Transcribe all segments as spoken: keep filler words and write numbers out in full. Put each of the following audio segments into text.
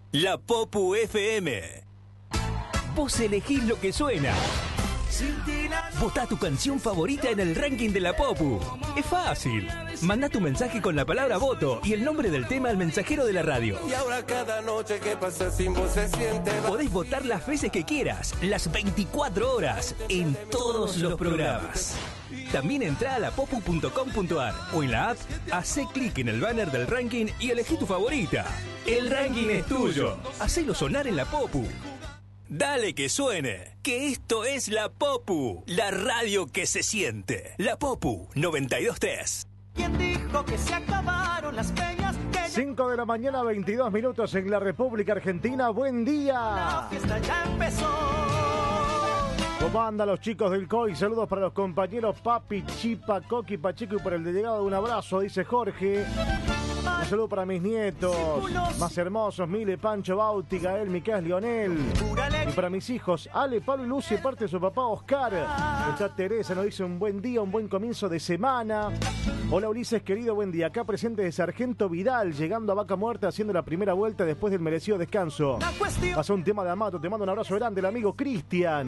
La Popu F M. Vos elegís lo que suena. Votá tu canción favorita en el ranking de la Popu. Es fácil. Mandá tu mensaje con la palabra voto y el nombre del tema al mensajero de la radio. Y ahora cada noche que pasa sin vos se siente. Podés votar las veces que quieras, las veinticuatro horas, en todos los programas. También entrá a la popu punto com punto ar o en la app, hacé clic en el banner del ranking y elegí tu favorita. El ranking es tuyo. Hacelo sonar en la Popu. Dale que suene, que esto es la Popu, la radio que se siente. La Popu noventa y dos punto tres. ¿Quién dijo que se acabaron las peñas? cinco de la mañana, veintidós minutos en la República Argentina. Buen día. La fiesta ya empezó. ¿Cómo andan los chicos del C O I? Saludos para los compañeros Papi, Chipa, Coqui, Pacheco y por el delegado un abrazo, dice Jorge. Un saludo para mis nietos más hermosos, Mile, Pancho, Bauti, Gael, Miquel, Lionel. Y para mis hijos, Ale, Pablo y Lucy, parte de su papá Oscar. Está Teresa, nos dice un buen día, un buen comienzo de semana. Hola Ulises, querido, buen día. Acá presente de Sargento Vidal, llegando a Vaca Muerta, haciendo la primera vuelta después del merecido descanso. Pasó un tema de Amato, te mando un abrazo grande, el amigo Cristian.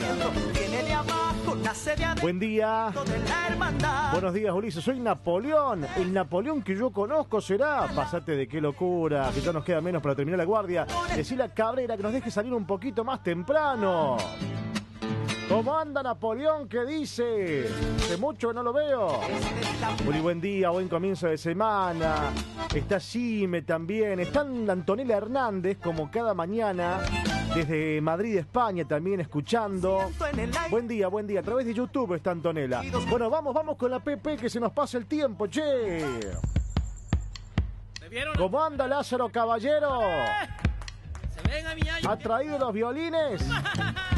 Buen día. Buenos días, Ulises. Soy Napoleón. El Napoleón que yo conozco será. Pasate de qué locura, que ya nos queda menos para terminar la guardia. Decile a Cabrera que nos deje salir un poquito más temprano. ¿Cómo anda Napoleón? ¿Qué dice? Hace mucho que no lo veo. Muy buen día, buen comienzo de semana. Está Jime también. Está Antonella Hernández, como cada mañana, desde Madrid, España, también escuchando. Buen día, buen día. A través de YouTube está Antonella. Bueno, vamos, vamos con la P P, que se nos pasa el tiempo, che. ¿Cómo anda Lázaro Caballero? ¿Ha traído los violines?